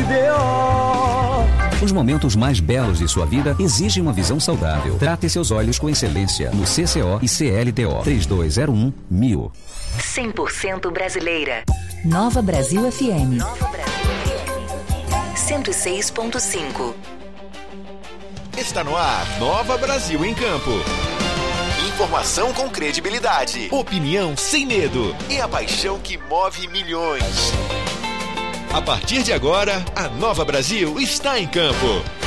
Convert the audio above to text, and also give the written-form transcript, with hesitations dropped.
Os momentos mais belos de sua vida exigem uma visão saudável. Trate seus olhos com excelência no CCO e CLTO. 3201-1000. 100% brasileira. Nova Brasil FM. Nova Brasil FM. 106.5. Está no ar, Nova Brasil em Campo. Informação com credibilidade, opinião sem medo e a paixão que move milhões. A partir de agora, a Nova Brasil está em campo.